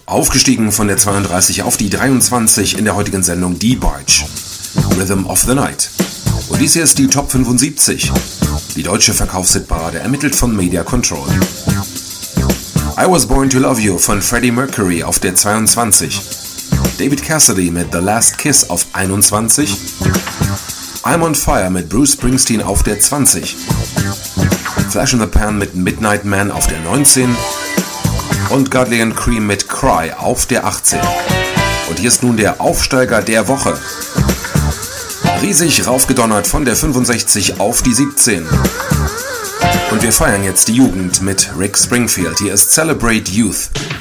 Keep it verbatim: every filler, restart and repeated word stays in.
Aufgestiegen von der zweiunddreißig auf die dreiundzwanzig in der heutigen Sendung Die Barge, Rhythm of the Night. Und dies hier ist die Top fünfundsiebzig, die deutsche Verkaufshitparade, ermittelt von Media Control. I Was Born to Love You von Freddie Mercury auf der zweiundzwanzig, David Cassidy mit The Last Kiss auf einundzwanzig, I'm on Fire mit Bruce Springsteen auf der zwanzig, Flash in the Pan mit Midnight Man auf der neunzehn und Godley and Cream mit Cry auf der achtzehn. Und hier ist nun der Aufsteiger der Woche. Riesig raufgedonnert von der fünfundsechzig auf die siebzehn. Und wir feiern jetzt die Jugend mit Rick Springfield. Hier ist Celebrate Youth.